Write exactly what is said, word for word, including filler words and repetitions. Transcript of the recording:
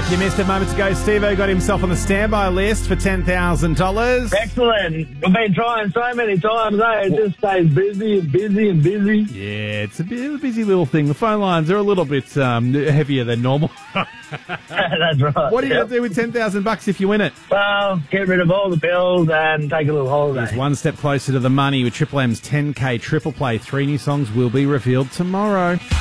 If you missed it moments ago, Steve-O got himself on the standby list for ten thousand dollars. Excellent. We've been trying so many times, eh? It just stays busy and busy and busy. Yeah, it's a bit of a busy little thing. The phone lines are a little bit um, heavier than normal. That's right. What are you yep. going to do with ten thousand bucks if you win it? Well, get rid of all the bills and take a little holiday. It's one step closer to the money with Triple M's ten K Triple Play. Three new songs will be revealed tomorrow.